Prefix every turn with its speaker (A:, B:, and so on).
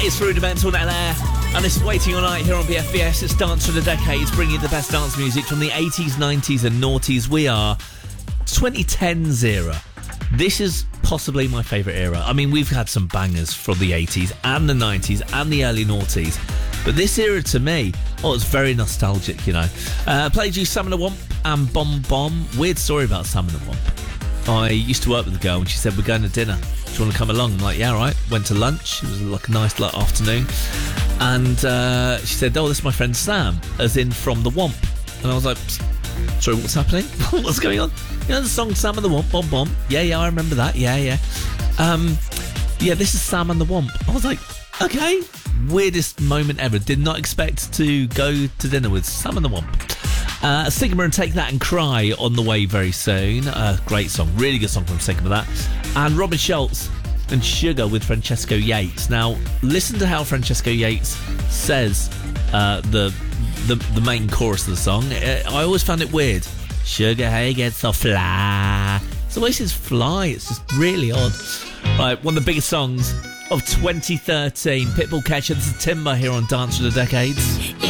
A: It's Rudimental Net Air, and it's Waiting All Night here on BFBS. It's Dance for the Decades, bringing you the best dance music from the 80s, 90s and noughties. We are 2010s era. This is possibly my favourite era. I mean, we've had some bangers from the 80s and the 90s and the early noughties, but this era to me, it's very nostalgic, you know. Played you Sam and the Womp and Bomb Bomb. Weird story about Sam and the Womp. I used to work with a girl and she said, we're going to dinner. Do you want to come along? I'm like, yeah, all right. Went to lunch. It was like a nice afternoon. And she said, oh, this is my friend Sam, as in from the Womp. And I was like, sorry, what's happening? What's going on? You know the song Sam and the Womp, Bomb Bomb? Yeah, I remember that. Yeah. Yeah, this is Sam and the Womp. I was like, okay. Weirdest moment ever. Did not expect to go to dinner with Sam and the Womp. Sigma and Take That and Cry on the way very soon. Great song, really good song from Sigma, that. And Robin Schultz and Sugar with Francesco Yates. Now, listen to how Francesco Yates says the main chorus of the song. I always found it weird. Sugar, hey, get so fly. It's always says fly. It's just really odd. Right, one of the biggest songs of 2013. Pitbull Catcher. This is Timber here on Dance for the Decades.